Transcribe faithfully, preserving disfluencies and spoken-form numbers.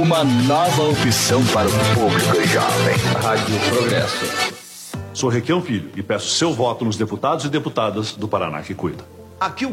Uma nova opção para o público jovem. Rádio Progresso. Sou Requião Filho e peço seu voto nos deputados e deputadas do Paraná que cuida. Aqui o